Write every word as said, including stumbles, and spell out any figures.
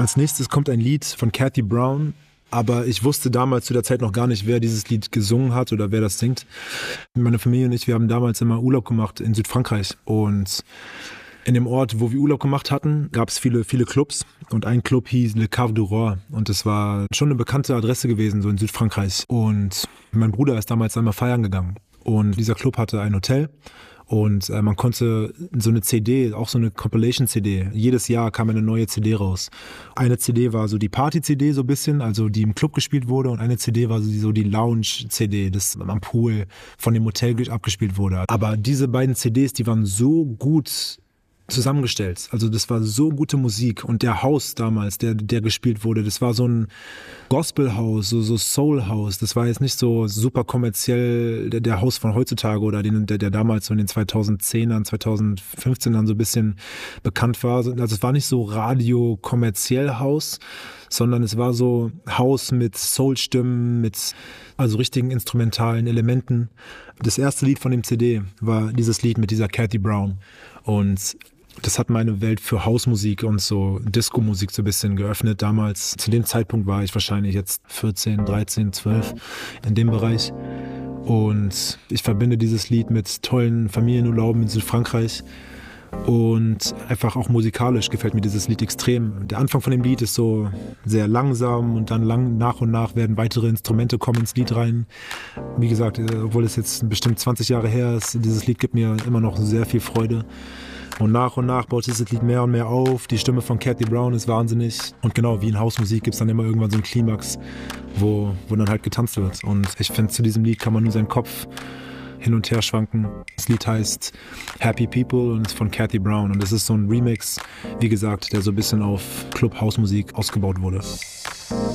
Als nächstes kommt ein Lied von Cathy Brown, aber ich wusste damals zu der Zeit noch gar nicht, wer dieses Lied gesungen hat oder wer das singt. Meine Familie und ich, wir haben damals immer Urlaub gemacht in Südfrankreich und in dem Ort, wo wir Urlaub gemacht hatten, gab es viele, viele Clubs und ein Club hieß Le Cave du Roi und das war schon eine bekannte Adresse gewesen, so in Südfrankreich. Und mein Bruder ist damals einmal feiern gegangen und dieser Club hatte ein Hotel. Und äh, man konnte so eine C D, auch so eine Compilation-C D, jedes Jahr kam eine neue C D raus. Eine C D war so die Party-C D so ein bisschen, also die im Club gespielt wurde und eine C D war so die, so die Lounge-C D, das am Pool von dem Hotel abgespielt wurde. Aber diese beiden C Ds, die waren so gut zusammengestellt. Also das war so gute Musik und der House damals, der der gespielt wurde, das war so ein Gospel-House, so, so Soul-House. Das war jetzt nicht so super kommerziell der, der House von heutzutage oder den, der, der damals so in den zweitausendzehnern, zweitausendfünfzehnern so ein bisschen bekannt war. Also es war nicht so Radio-kommerziell House, sondern es war so House mit Soul-Stimmen, mit also richtigen instrumentalen Elementen. Das erste Lied von dem C D war dieses Lied mit dieser Cathy Brown und das hat meine Welt für Hausmusik und so Disco-Musik so ein bisschen geöffnet damals. Zu dem Zeitpunkt war ich wahrscheinlich jetzt vierzehn, dreizehn, zwölf in dem Bereich. Und ich verbinde dieses Lied mit tollen Familienurlauben in Südfrankreich. Und einfach auch musikalisch gefällt mir dieses Lied extrem. Der Anfang von dem Lied ist so sehr langsam und dann lang, nach und nach werden weitere Instrumente kommen ins Lied rein. Wie gesagt, obwohl es jetzt bestimmt zwanzig Jahre her ist, dieses Lied gibt mir immer noch sehr viel Freude. Und nach und nach baut dieses Lied mehr und mehr auf. Die Stimme von Cathy Brown ist wahnsinnig. Und genau, wie in Hausmusik gibt es dann immer irgendwann so einen Klimax, wo, wo dann halt getanzt wird. Und ich finde, zu diesem Lied kann man nur seinen Kopf hin und her schwanken. Das Lied heißt Happy People und ist von Cathy Brown. Und es ist so ein Remix, wie gesagt, der so ein bisschen auf Club-Hausmusik ausgebaut wurde.